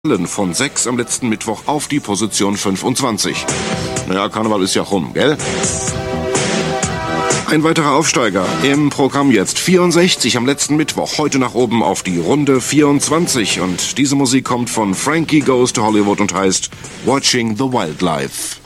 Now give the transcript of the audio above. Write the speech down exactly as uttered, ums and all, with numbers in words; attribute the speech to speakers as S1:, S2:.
S1: Von sechs am letzten Mittwoch auf die Position fünfundzwanzig. Naja, Karneval ist ja rum, gell? Ein weiterer Aufsteiger im Programm jetzt. vierundsechzig am letzten Mittwoch, heute nach oben auf die Runde vierundzwanzig. Und diese Musik kommt von Frankie Goes to Hollywood und heißt Watching the Wildlife.